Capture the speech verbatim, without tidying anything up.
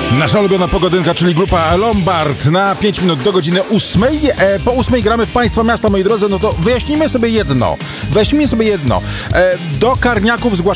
Nasza ulubiona pogodynka, czyli grupa Lombard na pięć minut do godziny ósmej. E, po ósmej gramy w Państwa miasta, moi drodzy, no to wyjaśnijmy sobie jedno. Wyjaśnijmy sobie jedno. E, do Karniaków zgłaszają